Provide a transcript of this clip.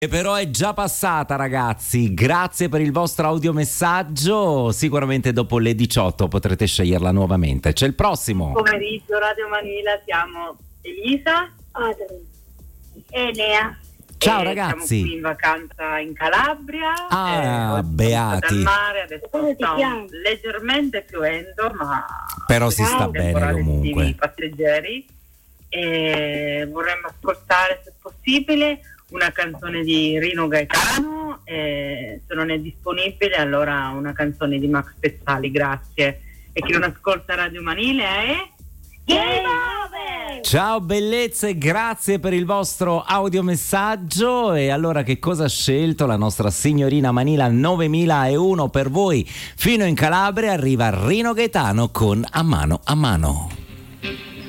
Che però è già passata, ragazzi. Grazie per il vostro audiomessaggio. Sicuramente dopo le 18 potrete sceglierla nuovamente. C'è il prossimo. Pomeriggio Radio Manila, siamo Elisa, Adri, Enea. Ciao ragazzi. Siamo qui in vacanza in Calabria. Ah, beati. Al mare, adesso Come ti sta chiami? leggermente piovendo, ma Però si sta bene temporale comunque. estivi passeggeri. E vorremmo ascoltare, se possibile, una canzone di Rino Gaetano. E se non è disponibile, allora una canzone di Max Pezzali, grazie. E chi non ascolta Radio Manile è Game Over! Ciao bellezze, grazie per il vostro audiomessaggio. E allora che cosa ha scelto la nostra signorina Manila 9001 per voi? Fino in Calabria arriva Rino Gaetano con A mano a mano.